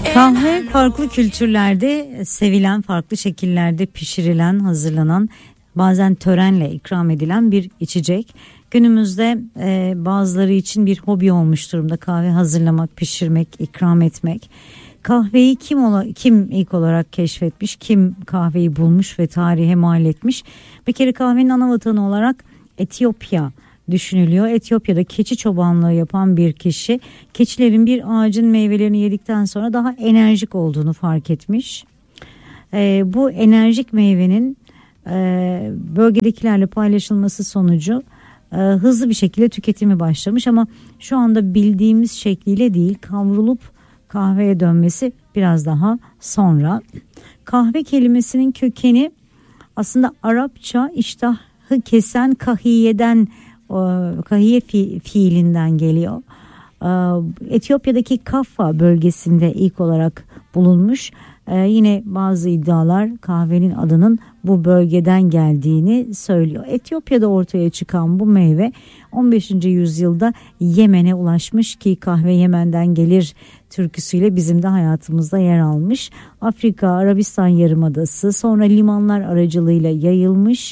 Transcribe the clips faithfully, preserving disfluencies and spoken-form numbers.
Kahve farklı kültürlerde sevilen, farklı şekillerde pişirilen, hazırlanan, bazen törenle ikram edilen bir içecek. Günümüzde e, bazıları için bir hobi olmuş durumda kahve hazırlamak, pişirmek, ikram etmek. Kahveyi kim ola, kim ilk olarak keşfetmiş, kim kahveyi bulmuş ve tarihe mal etmiş? Bir kere kahvenin ana vatanı olarak Etiyopya düşünülüyor. Etiyopya'da keçi çobanlığı yapan bir kişi keçilerin bir ağacın meyvelerini yedikten sonra daha enerjik olduğunu fark etmiş. E, bu enerjik meyvenin e, bölgedekilerle paylaşılması sonucu e, hızlı bir şekilde tüketimi başlamış ama şu anda bildiğimiz şekliyle değil, kavrulup kahveye dönmesi biraz daha sonra. Kahve kelimesinin kökeni aslında Arapça iştahı kesen kahiyeden, kahiye fi, fiilinden geliyor. Etiyopya'daki Kaffa bölgesinde ilk olarak bulunmuş. Yine bazı iddialar kahvenin adının bu bölgeden geldiğini söylüyor. Etiyopya'da ortaya çıkan bu meyve on beşinci yüzyılda Yemen'e ulaşmış ki kahve Yemen'den gelir türküsüyle bizim de hayatımızda yer almış. Afrika, Arabistan Yarımadası, sonra limanlar aracılığıyla yayılmış.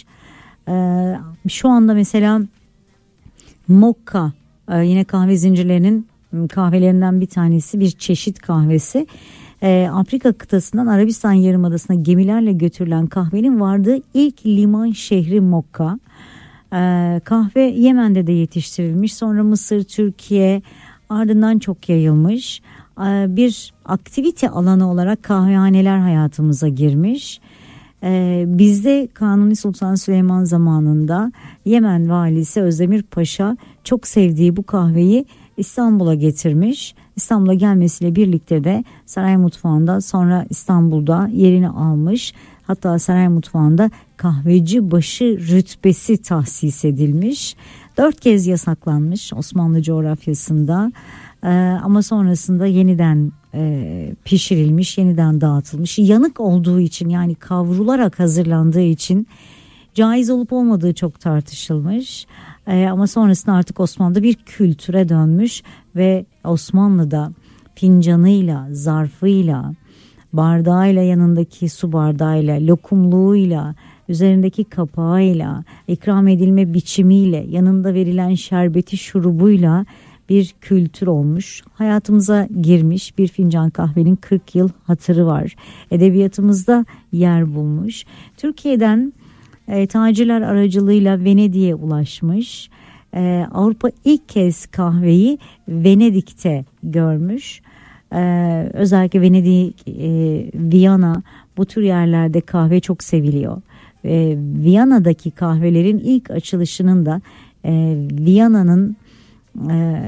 Şu anda mesela Mokka yine kahve zincirlerinin kahvelerinden bir tanesi, bir çeşit kahvesi. Ee, Afrika kıtasından Arabistan Yarımadası'na gemilerle götürülen kahvenin vardığı ilk liman şehri Mokka. Ee, kahve Yemen'de de yetiştirilmiş, sonra Mısır, Türkiye, ardından çok yayılmış. Ee, bir aktivite alanı olarak kahvehaneler hayatımıza girmiş. Ee, bizde Kanuni Sultan Süleyman zamanında Yemen valisi Özdemir Paşa çok sevdiği bu kahveyi İstanbul'a getirmiş. İstanbul'a gelmesiyle birlikte de saray mutfağında, sonra İstanbul'da yerini almış. Hatta saray mutfağında kahveci başı rütbesi tahsis edilmiş. Dört kez yasaklanmış Osmanlı coğrafyasında ee, ama sonrasında yeniden e, pişirilmiş, yeniden dağıtılmış. Yanık olduğu için, yani kavrularak hazırlandığı için caiz olup olmadığı çok tartışılmış. Ee, ama sonrasında artık Osmanlı'da bir kültüre dönmüş ve Osmanlı'da fincanıyla, zarfıyla, bardağıyla, yanındaki su bardağıyla, lokumluğuyla, üzerindeki kapağıyla, ikram edilme biçimiyle, yanında verilen şerbeti, şurubuyla bir kültür olmuş. Hayatımıza girmiş, bir fincan kahvenin kırk yıl hatırı var. Edebiyatımızda yer bulmuş. Türkiye'den E, tacirler aracılığıyla Venedik'e ulaşmış. E, Avrupa ilk kez kahveyi Venedik'te görmüş. E, özellikle Venedik, e, Viyana, bu tür yerlerde kahve çok seviliyor. E, Viyana'daki kahvelerin ilk açılışının da e, Viyana'nın e,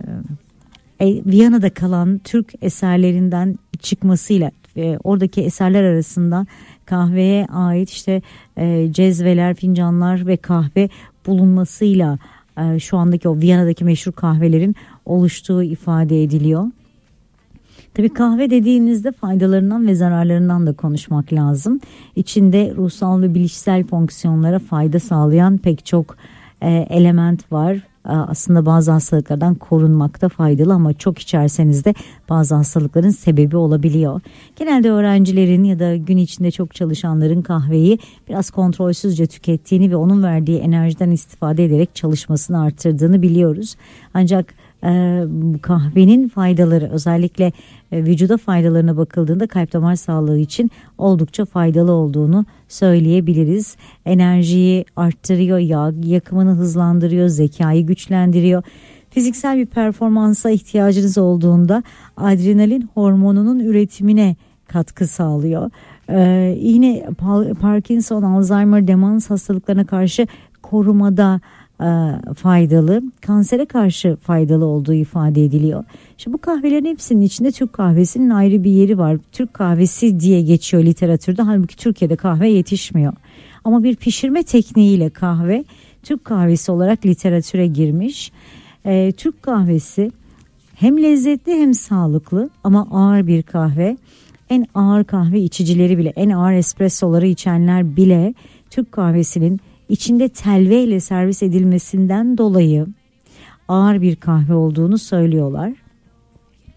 e, Viyana'da kalan Türk eserlerinden çıkmasıyla, e, oradaki eserler arasında kahveye ait işte e, cezveler, fincanlar ve kahve bulunmasıyla e, şu andaki o Viyana'daki meşhur kahvelerin oluştuğu ifade ediliyor. Tabii kahve dediğimizde faydalarından ve zararlarından da konuşmak lazım. İçinde ruhsal ve bilişsel fonksiyonlara fayda sağlayan pek çok e, element var. Aslında bazı hastalıklardan korunmakta faydalı ama çok içerseniz de bazı hastalıkların sebebi olabiliyor. Genelde öğrencilerin ya da gün içinde çok çalışanların kahveyi biraz kontrolsüzce tükettiğini ve onun verdiği enerjiden istifade ederek çalışmasını arttırdığını biliyoruz. Ancak e, kahvenin faydaları, özellikle e, vücuda faydalarına bakıldığında kalp damar sağlığı için oldukça faydalı olduğunu söyleyebiliriz. Enerjiyi arttırıyor, yağ yakımını hızlandırıyor, zekayı güçlendiriyor. Fiziksel bir performansa ihtiyacınız olduğunda adrenalin hormonunun üretimine katkı sağlıyor. Ee, yine Parkinson, Alzheimer, demans hastalıklarına karşı korumada e, faydalı, kansere karşı faydalı olduğu ifade ediliyor. Şimdi bu kahvelerin hepsinin içinde Türk kahvesinin ayrı bir yeri var. Türk kahvesi diye geçiyor literatürde, halbuki Türkiye'de kahve yetişmiyor. Ama bir pişirme tekniğiyle kahve Türk kahvesi olarak literatüre girmiş. E, Türk kahvesi hem lezzetli hem sağlıklı ama ağır bir kahve. En ağır kahve içicileri bile, en ağır espressoları içenler bile Türk kahvesinin içinde telve ile servis edilmesinden dolayı ağır bir kahve olduğunu söylüyorlar.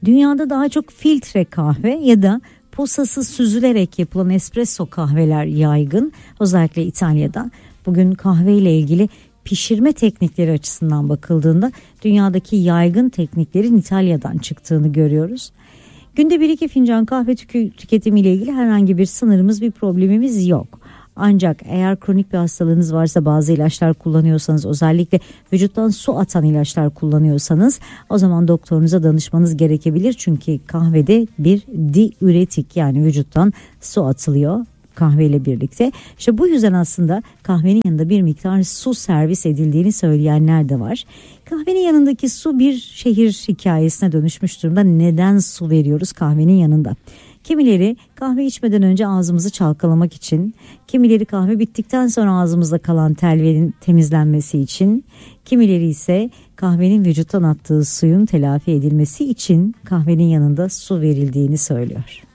Dünyada daha çok filtre kahve ya da posası süzülerek yapılan espresso kahveler yaygın. Özellikle İtalya'da. Bugün kahve ile ilgili pişirme teknikleri açısından bakıldığında dünyadaki yaygın tekniklerin İtalya'dan çıktığını görüyoruz. Günde bir iki fincan kahve tükü, tüketimiyle ilgili herhangi bir sınırımız, bir problemimiz yok. Ancak eğer kronik bir hastalığınız varsa, bazı ilaçlar kullanıyorsanız, özellikle vücuttan su atan ilaçlar kullanıyorsanız, o zaman doktorunuza danışmanız gerekebilir. Çünkü kahvede bir diüretik, yani vücuttan su atılıyor kahveyle birlikte. İşte bu yüzden aslında kahvenin yanında bir miktar su servis edildiğini söyleyenler de var. Kahvenin yanındaki su bir şehir hikayesine dönüşmüş durumda. Neden su veriyoruz kahvenin yanında? Kimileri kahve içmeden önce ağzımızı çalkalamak için, kimileri kahve bittikten sonra ağzımızda kalan telvenin temizlenmesi için, kimileri ise kahvenin vücuttan attığı suyun telafi edilmesi için kahvenin yanında su verildiğini söylüyor.